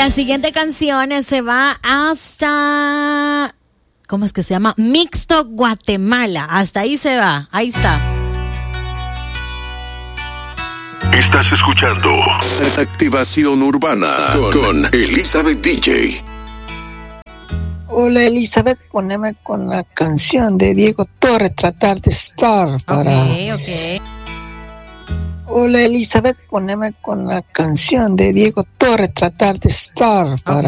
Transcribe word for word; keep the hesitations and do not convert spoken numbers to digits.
La siguiente canción se va hasta... ¿Cómo es que se llama? Mixto, Guatemala. Hasta ahí se va. Ahí está. Estás escuchando Activación Urbana con, con Elizabeth D J. Hola Elizabeth, poneme con la canción de Diego Torres, Tratar de Estar. Para... Ok, ok. Hola Elizabeth, poneme con la canción de Diego Torres, Tratar de Estar. Para...